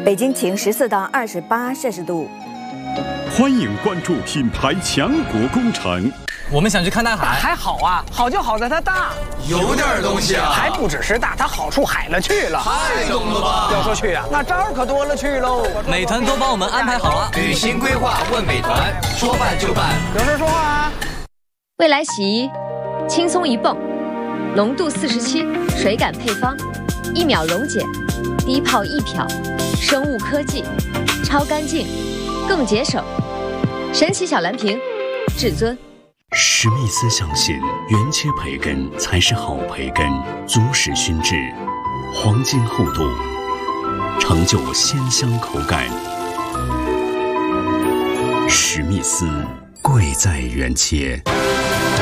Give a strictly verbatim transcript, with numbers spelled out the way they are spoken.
北京晴十四到二十八摄氏度。 欢迎关注品牌强国工程。 我们想去看大海， 还好啊，好就好在它大， 有点东西啊， 还不只是大，它好处海了去了， 太懂了吧？ 要说去啊，那招可多了去喽。 美团都帮我们安排好了， 旅行规划问美团，说办就办。 有事说话啊。 未来洗衣，轻松一泵，浓度四十七，水感配方，一秒溶解，低泡一漂，生物科技，超干净，更节省。神奇小蓝瓶，至尊。 史密斯相信原切培根才是好培根，足史熏制，黄金厚度，成就鲜香口感。史密斯，贵在原切。